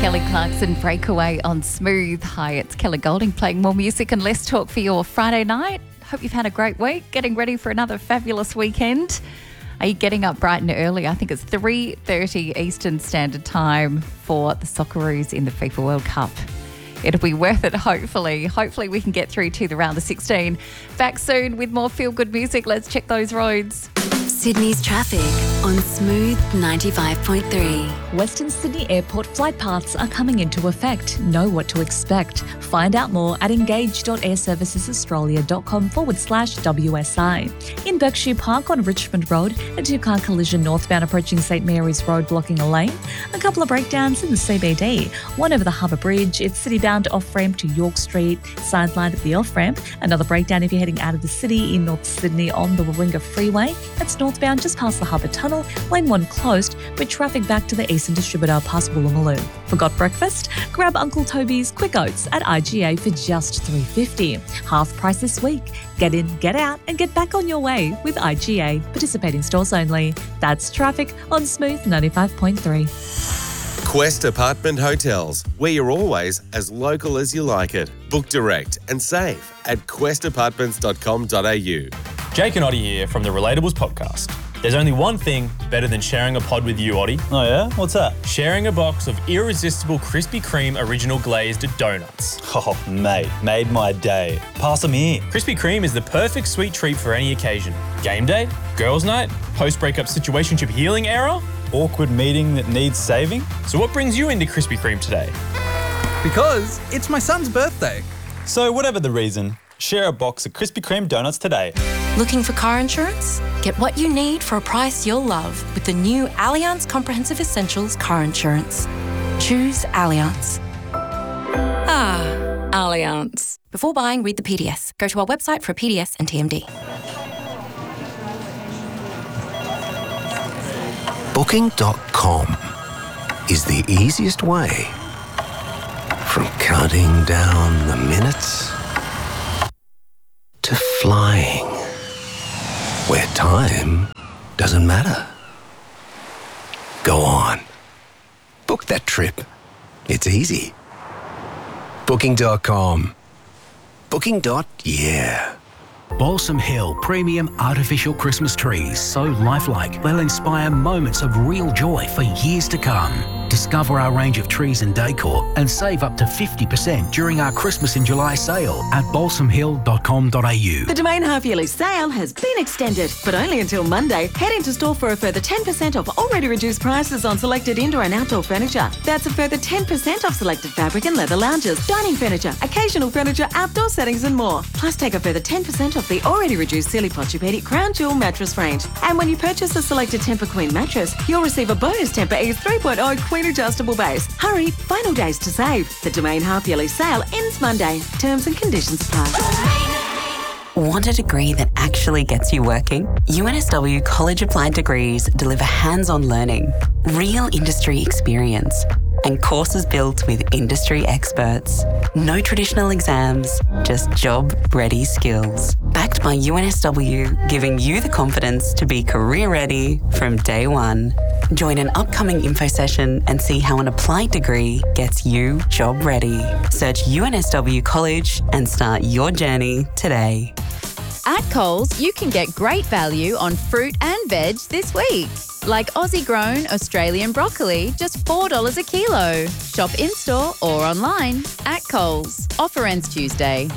Kelly Clarkson, Breakaway on Smooth. Hi, it's Kelly Golding playing more music and less talk for your Friday night. Hope you've had a great week, getting ready for another fabulous weekend. Are you getting up bright and early? I think it's 3:30 Eastern Standard Time for the Socceroos in the FIFA World Cup. It'll be worth it, hopefully. Hopefully we can get through to the round of 16. Back soon with more feel-good music. Let's check those roads. Sydney's traffic on Smooth 95.3. Western Sydney Airport flight paths are coming into effect. Know what to expect. Find out more at engage.airservicesaustralia.com/WSI. In Berkshire Park on Richmond Road, a two-car collision northbound approaching St Mary's Road blocking a lane. A couple of breakdowns in the CBD. One over the Harbour Bridge. It's city-bound off-ramp to York Street, sideline at the off-ramp. Another breakdown if you're heading out of the city in North Sydney on the Warringah Freeway. That's northbound just past the Harbour Tunnel. Lane 1 closed, with traffic back to the Eastern Distributor past Woolloomooloo. Forgot breakfast? Grab Uncle Toby's Quick Oats at IGA for just $3.50. Half price this week. Get in, get out, and get back on your way with IGA. Participating stores only. That's traffic on Smooth 95.3. Quest Apartment Hotels, where you're always as local as you like it. Book direct and save at questapartments.com.au. Jake and Oddie here from the Relatables podcast. There's only one thing better than sharing a pod with you, Oddie. Oh yeah? What's that? Sharing a box of irresistible Krispy Kreme original glazed donuts. Oh, mate, made my day. Pass them here. Krispy Kreme is the perfect sweet treat for any occasion. Game day, girls' night, post-breakup situationship healing era. Awkward meeting that needs saving? So what brings you into Krispy Kreme today? Because it's my son's birthday. So whatever the reason, share a box of Krispy Kreme donuts today. Looking for car insurance? Get what you need for a price you'll love with the new Allianz Comprehensive Essentials car insurance. Choose Allianz. Allianz. Before buying, read the PDS. Go to our website for a PDS and TMD. Booking.com is the easiest way from counting down the minutes to flying, where time doesn't matter. Go on. Book that trip. It's easy. Booking.com. Booking.yeah. Balsam Hill Premium Artificial Christmas Trees, so lifelike they'll inspire moments of real joy for years to come. Discover our range of trees and decor and save up to 50% during our Christmas in July sale at balsamhill.com.au. The Domain half-yearly sale has been extended, but only until Monday. Head into store for a further 10% off already reduced prices on selected indoor and outdoor furniture. That's a further 10% off selected fabric and leather lounges, dining furniture, occasional furniture, outdoor settings and more. Plus take a further 10% off the already reduced Sealy Posturepedic Crown Jewel mattress range. And when you purchase a selected Tempur Queen mattress, you'll receive a bonus Tempur Ease 3.0 Queen adjustable base. Hurry, final days to save. The Domain half-yearly sale ends Monday. Terms and conditions apply. Want a degree that actually gets you working? UNSW College Applied Degrees deliver hands-on learning, real industry experience, and courses built with industry experts. No traditional exams, just job-ready skills. Backed by UNSW, giving you the confidence to be career-ready from day one. Join an upcoming info session and see how an applied degree gets you job-ready. Search UNSW College and start your journey today. At Coles, you can get great value on fruit and veg this week. Like Aussie-grown Australian broccoli, just $4 a kilo. Shop in-store or online at Coles. Offer ends Tuesday.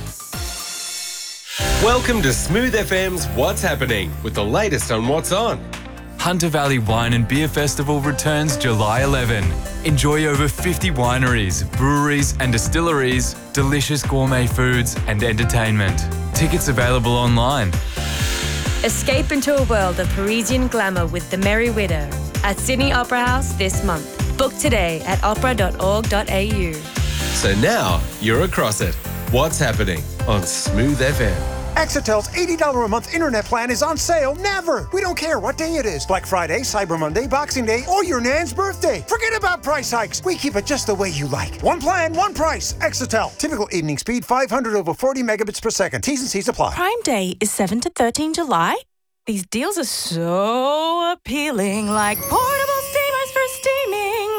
Welcome to Smooth FM's What's Happening with the latest on what's on. Hunter Valley Wine and Beer Festival returns July 11. Enjoy over 50 wineries, breweries and distilleries, delicious gourmet foods and entertainment. Tickets available online. Escape into a world of Parisian glamour with The Merry Widow at Sydney Opera House this month. Book today at opera.org.au. So now you're across it. What's happening on Smooth FM? Exitel's $80 a month internet plan is on sale never. We don't care what day it is. Black Friday, Cyber Monday, Boxing Day, or your nan's birthday. Forget about price hikes. We keep it just the way you like. One plan, one price. Exitel. Typical evening speed, 500 over 40 megabits per second. T's and C's apply. Prime Day is 7 to 13 July. These deals are so appealing, like portable steamers for steaming. Whoa.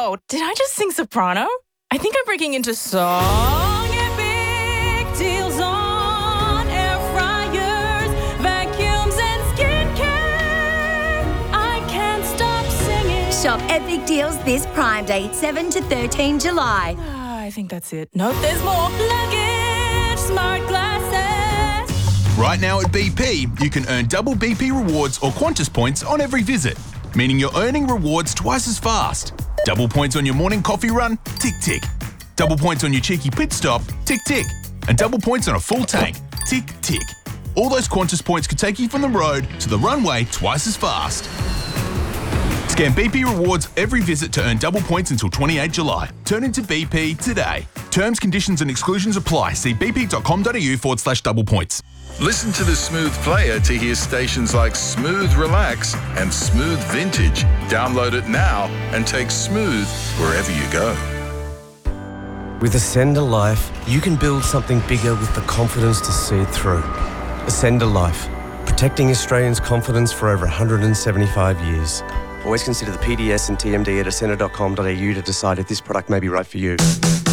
Whoa, did I just sing soprano? I think I'm breaking into song. Epic deals on air fryers, vacuums and skincare. I can't stop singing. Shop epic deals this Prime Day, 7 to 13 July. I think that's it. No, there's more. Luggage, smart glasses. Right now at BP, you can earn double BP rewards or Qantas points on every visit, meaning you're earning rewards twice as fast. Double points on your morning coffee run? Tick, tick. Double points on your cheeky pit stop? Tick, tick. And double points on a full tank? Tick, tick. All those Qantas points could take you from the road to the runway twice as fast. Scan BP rewards every visit to earn double points until 28 July. Turn into BP today. Terms, conditions and exclusions apply. See bp.com.au/double points. Listen to the Smooth Player to hear stations like Smooth Relax and Smooth Vintage. Download it now and take Smooth wherever you go. With Ascender Life, you can build something bigger with the confidence to see it through. Ascender Life, protecting Australians' confidence for over 175 years. Always consider the PDS and TMD at ascender.com.au to decide if this product may be right for you.